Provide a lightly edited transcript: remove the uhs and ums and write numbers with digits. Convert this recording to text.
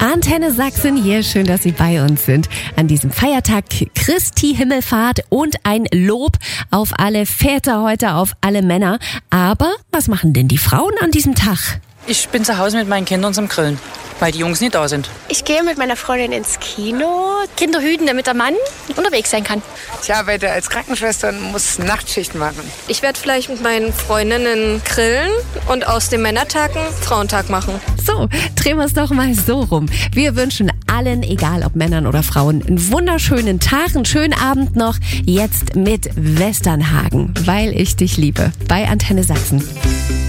Antenne Sachsen hier, schön, dass Sie bei uns sind. An diesem Feiertag Christi Himmelfahrt und ein Lob auf alle Väter heute, auf alle Männer. Aber was machen denn die Frauen an diesem Tag? Ich bin zu Hause mit meinen Kindern zum Grillen, weil die Jungs nicht da sind. Ich gehe mit meiner Freundin ins Kino, Kinder hüten, damit der Mann unterwegs sein kann. Ich arbeite als Krankenschwester und muss Nachtschicht machen. Ich werde vielleicht mit meinen Freundinnen grillen und aus dem Männertag einen Frauentag machen. So, drehen wir es doch mal so rum. Wir wünschen allen, egal ob Männern oder Frauen, einen wunderschönen Tag, einen schönen Abend noch. Jetzt mit Westernhagen, weil ich dich liebe, bei Antenne Sachsen.